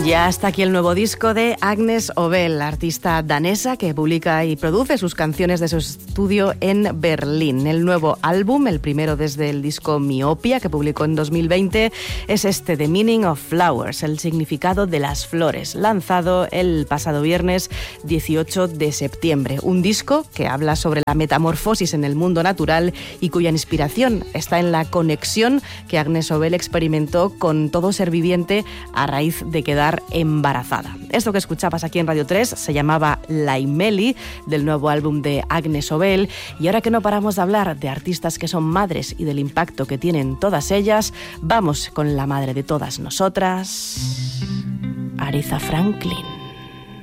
Ya está aquí el nuevo disco de Agnes Obel, artista danesa que publica y produce sus canciones de su estudio en Berlín. El nuevo álbum, el primero desde el disco Miopia, que publicó en 2020, es este, The Meaning of Flowers, el significado de las flores, lanzado el pasado viernes 18 de septiembre. Un disco que habla sobre la metamorfosis en el mundo natural y cuya inspiración está en la conexión que Agnes Obel experimentó con todo ser viviente a raíz de quedar embarazada. Esto que escuchabas aquí en Radio 3 se llamaba Laimeli, del nuevo álbum de Agnes Obel, y ahora que no paramos de hablar de artistas que son madres y del impacto que tienen todas ellas, vamos con la madre de todas nosotras, Aretha Franklin.